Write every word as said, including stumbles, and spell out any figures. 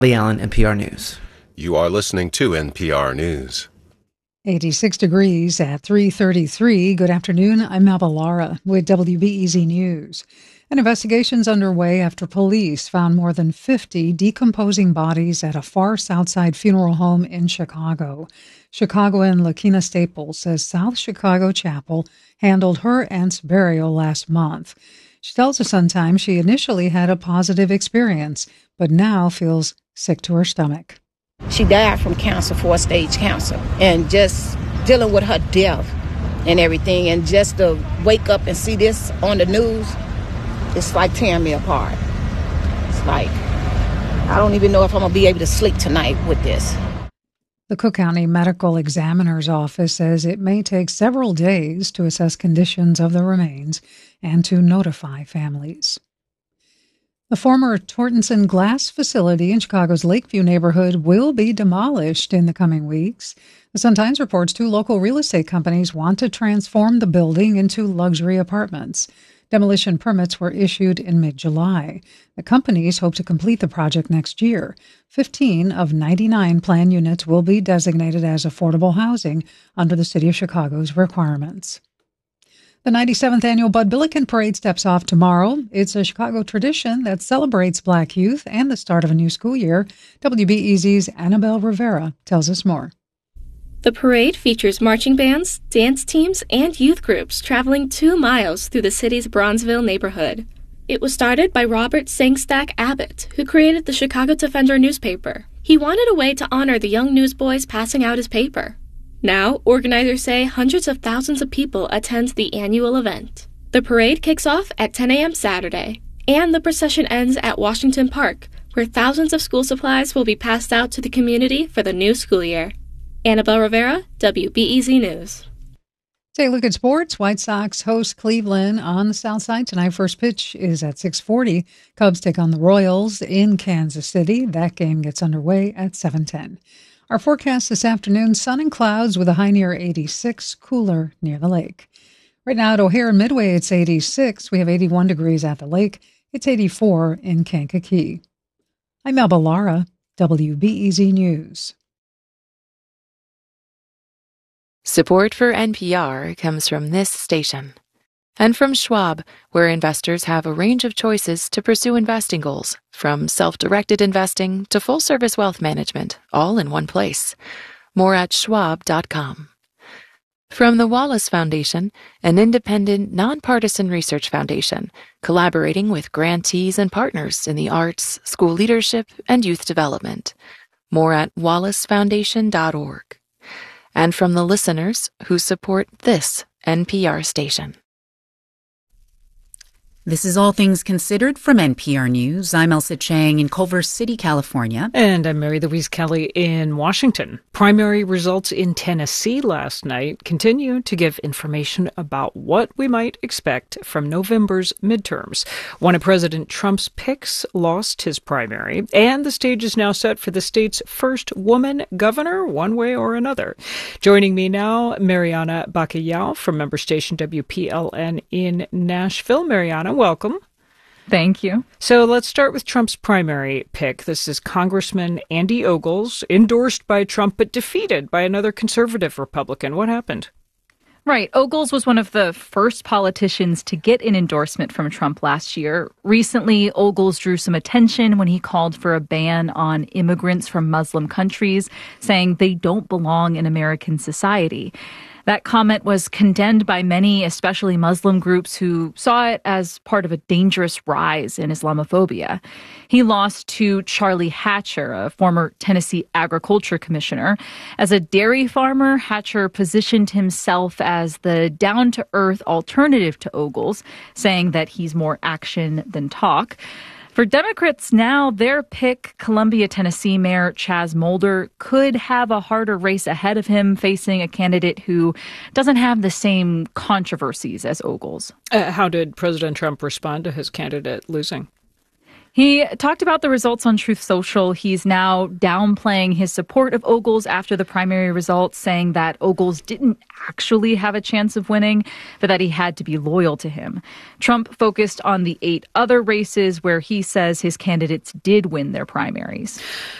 Lee Allen, N P R News. You are listening to N P R News. eighty-six degrees at three thirty-three. Good afternoon. I'm Melba Lara with W B E Z News. An investigation's underway after police found more than fifty decomposing bodies at a far south side funeral home in Chicago. Chicagoan Lakina Staples says South Chicago Chapel handled her aunt's burial last month. She tells the Sun-Times she initially had a positive experience, but now feels sick to her stomach. She died from cancer, four-stage cancer, and just dealing with her death and everything, and just to wake up and see this on the news, it's like tearing me apart. It's like, I don't even know if I'm going to be able to sleep tonight with this. The Cook County Medical Examiner's Office says it may take several days to assess conditions of the remains and to notify families. The former Tortenson Glass facility in Chicago's Lakeview neighborhood will be demolished in the coming weeks. The Sun-Times reports two local real estate companies want to transform the building into luxury apartments. Demolition permits were issued in mid-July. The companies hope to complete the project next year. fifteen of ninety-nine planned units will be designated as affordable housing under the City of Chicago's requirements. The ninety-seventh Annual Bud Billiken Parade steps off tomorrow. It's a Chicago tradition that celebrates Black youth and the start of a new school year. W B E Z's Annabelle Rivera tells us more. The parade features marching bands, dance teams, and youth groups traveling two miles through the city's Bronzeville neighborhood. It was started by Robert Sangstack Abbott, who created the Chicago Defender newspaper. He wanted a way to honor the young newsboys passing out his paper. Now, organizers say hundreds of thousands of people attend the annual event. The parade kicks off at ten a.m. Saturday, and the procession ends at Washington Park, where thousands of school supplies will be passed out to the community for the new school year. Annabelle Rivera, W B E Z News. Take a look at sports. White Sox host Cleveland on the south side tonight. First pitch is at six forty. Cubs take on the Royals in Kansas City. That game gets underway at seven ten. Our forecast this afternoon, sun and clouds with a high near eighty-six, cooler near the lake. Right now at O'Hare and Midway, it's eighty-six. We have eighty-one degrees at the lake. It's eighty-four in Kankakee. I'm Melba Lara, W B E Z News. Support for N P R comes from this station. And from Schwab, where investors have a range of choices to pursue investing goals, from self-directed investing to full-service wealth management, all in one place. More at schwab dot com. From the Wallace Foundation, an independent, nonpartisan research foundation, collaborating with grantees and partners in the arts, school leadership, and youth development. More at wallace foundation dot org. And from the listeners who support this N P R station. This is All Things Considered from N P R News. I'm Elsa Chang in Culver City, California. And I'm Mary Louise Kelly in Washington. Primary results in Tennessee last night continue to give information about what we might expect from November's midterms. One of President Trump's picks lost his primary, and the stage is now set for the state's first woman governor, one way or another. Joining me now, Mariana Bacallao from member station W P L N in Nashville. Mariana, welcome. Thank you. So let's start with Trump's primary pick. This is Congressman Andy Ogles, endorsed by Trump but defeated by another conservative Republican. What happened? Right. Ogles was one of the first politicians to get an endorsement from Trump last year. Recently, Ogles drew some attention when he called for a ban on immigrants from Muslim countries, saying they don't belong in American society. That comment was condemned by many, especially Muslim groups, who saw it as part of a dangerous rise in Islamophobia. He lost to Charlie Hatcher, a former Tennessee agriculture commissioner. As a dairy farmer, Hatcher positioned himself as the down-to-earth alternative to Ogles, saying that he's more action than talk. For Democrats now, their pick, Columbia, Tennessee Mayor Chaz Mulder, could have a harder race ahead of him, facing a candidate who doesn't have the same controversies as Ogles. Uh, how did President Trump respond to his candidate losing? He talked about the results on Truth Social. He's now downplaying his support of Ogles after the primary results, saying that Ogles didn't actually have a chance of winning, but that he had to be loyal to him. Trump focused on the eight other races where he says his candidates did win their primaries.